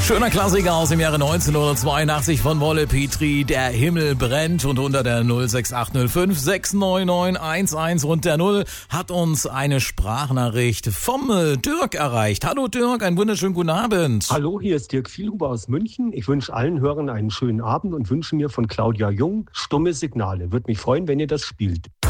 Schöner Klassiker aus dem Jahre 1982 von Wolle Petri, Der Himmel brennt, und unter der 06805 69911 und der 0 hat uns eine Sprachnachricht vom Dirk erreicht. Hallo Dirk, einen wunderschönen guten Abend. Hallo, hier ist Dirk Vielhuber aus München. Ich wünsche allen Hörern einen schönen Abend und wünsche mir von Claudia Jung Stumme Signale. Würde mich freuen, wenn ihr das spielt.